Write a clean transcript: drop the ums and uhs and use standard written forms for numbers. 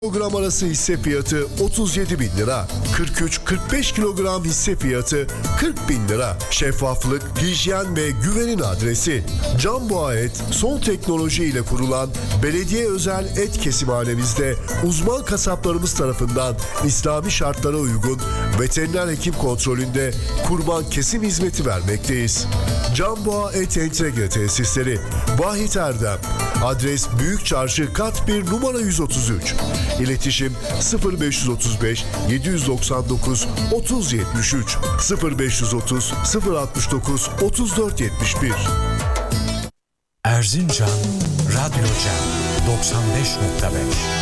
kilogram arası hisse fiyatı 37 bin lira. 43-45 kilogram hisse fiyatı 40 bin lira. Şeffaflık, hijyen ve güvenin adresi. Canboğa Et, son teknoloji ile kurulan belediye özel et kesimhanemizde uzman kasaplarımız tarafından İslami şartlara uygun veteriner hekim kontrolünde kurban kesim hizmeti vermekteyiz. Canboğa Et Entegre Tesisleri, Vahit Erdem. Adres Büyük Çarşı Kat 1 numara 133. İletişim 0535 799 3073 0530 069 3471. Erzincan Radyo Cem 95.5